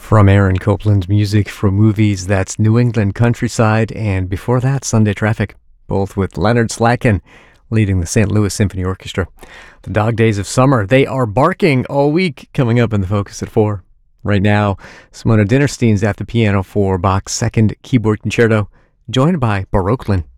From Aaron Copland's music from movies, that's New England Countryside, and before that, Sunday Traffic, both with Leonard Slatkin leading the St. Louis Symphony Orchestra. The Dog Days of Summer, they are barking all week, coming up in the Focus at 4. Right now, Simona Dinnerstein's at the piano for Bach's Second Keyboard Concerto, joined by Baroque Lin.